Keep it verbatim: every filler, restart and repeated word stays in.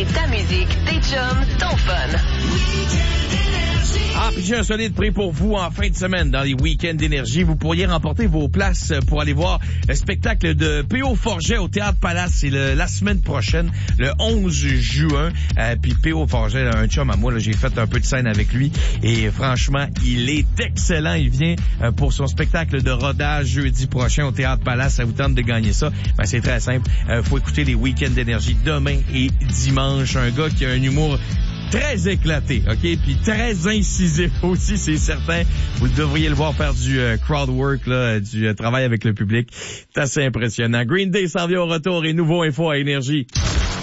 C'est ta musique, tes chums, ton fun. Ah, puis j'ai un solide prix pour vous en fin de semaine dans les week-ends d'énergie. Vous pourriez remporter vos places pour aller voir le spectacle de P O Forget au Théâtre Palace. C'est le, la semaine prochaine, le onze juin. Euh, puis P O Forget, un chum à moi, là, j'ai fait un peu de scène avec lui. Et franchement, il est excellent. Il vient euh, pour son spectacle de rodage jeudi prochain au Théâtre Palace. Ça vous tente de gagner ça? Ben, c'est très simple. Euh, faut écouter les week-ends d'énergie demain et dimanche. Un gars qui a un humour très éclaté, OK? Puis très incisif aussi, c'est certain. Vous devriez le voir faire du euh, crowd work, là, du euh, travail avec le public. C'est assez impressionnant. Green Day s'en vient au retour et nouveau info à Énergie.